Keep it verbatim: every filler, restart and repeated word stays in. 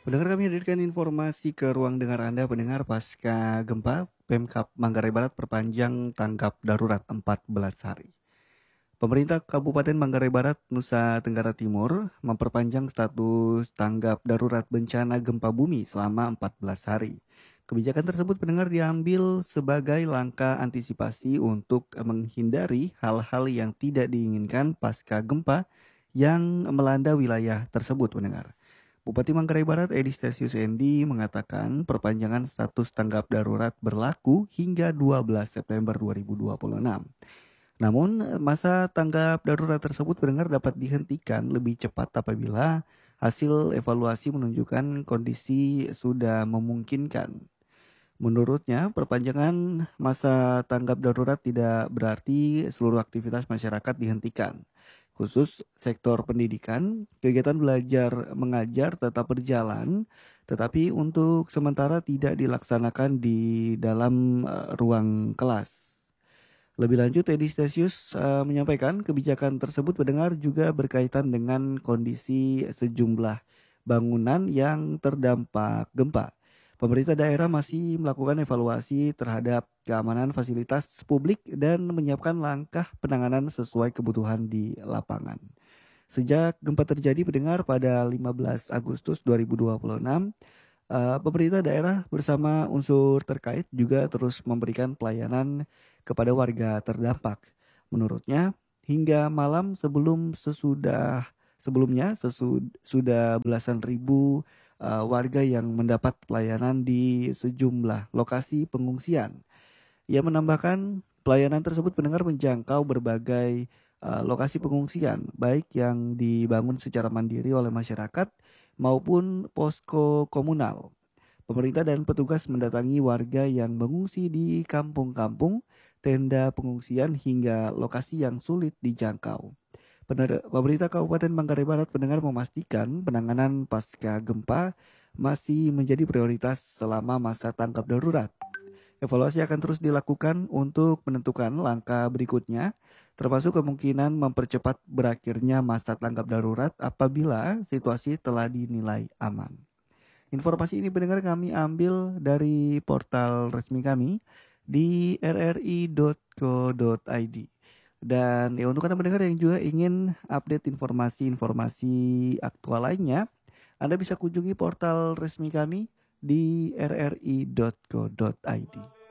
Pendengar, kami hadirkan informasi ke ruang dengar Anda pendengar pasca gempa. Pemkab Manggarai Barat perpanjang tanggap darurat empat belas hari. Pemerintah Kabupaten Manggarai Barat, Nusa Tenggara Timur memperpanjang status tanggap darurat bencana gempa bumi selama empat belas hari. Kebijakan tersebut pendengar diambil sebagai langkah antisipasi untuk menghindari hal-hal yang tidak diinginkan pasca gempa yang melanda wilayah tersebut pendengar. Bupati Manggarai Barat Edi Stasius Endi mengatakan perpanjangan status tanggap darurat berlaku hingga dua belas September dua ribu dua puluh enam. Namun, masa tanggap darurat tersebut benar dapat dihentikan lebih cepat apabila hasil evaluasi menunjukkan kondisi sudah memungkinkan. Menurutnya, perpanjangan masa tanggap darurat tidak berarti seluruh aktivitas masyarakat dihentikan. Khusus sektor pendidikan, kegiatan belajar mengajar tetap berjalan, tetapi untuk sementara tidak dilaksanakan di dalam eh, ruang kelas. Lebih lanjut, Edi Stasius eh, menyampaikan kebijakan tersebut mendengar juga berkaitan dengan kondisi sejumlah bangunan yang terdampak gempa. Pemerintah daerah masih melakukan evaluasi terhadap keamanan fasilitas publik dan menyiapkan langkah penanganan sesuai kebutuhan di lapangan. Sejak gempa terjadi pendengar pada lima belas Agustus dua ribu dua puluh enam, eh, pemerintah daerah bersama unsur terkait juga terus memberikan pelayanan kepada warga terdampak. Menurutnya, hingga malam sebelum sesudah sebelumnya sesud, sudah belasan ribu eh, warga yang mendapat pelayanan di sejumlah lokasi pengungsian. Ia menambahkan pelayanan tersebut pendengar menjangkau berbagai uh, lokasi pengungsian, baik yang dibangun secara mandiri oleh masyarakat maupun posko komunal. Pemerintah dan petugas mendatangi warga yang mengungsi di kampung-kampung, tenda pengungsian hingga lokasi yang sulit dijangkau. Pener- Pemerintah Kabupaten Manggarai Barat pendengar memastikan penanganan pasca gempa masih menjadi prioritas selama masa tanggap darurat. Evaluasi akan terus dilakukan untuk menentukan langkah berikutnya, termasuk kemungkinan mempercepat berakhirnya masa tanggap darurat apabila situasi telah dinilai aman. Informasi ini pendengar kami ambil dari portal resmi kami di r r i dot co dot i d. Dan ya untuk Anda pendengar yang juga ingin update informasi-informasi aktual lainnya, Anda bisa kunjungi portal resmi kami di r r i dot co dot i d.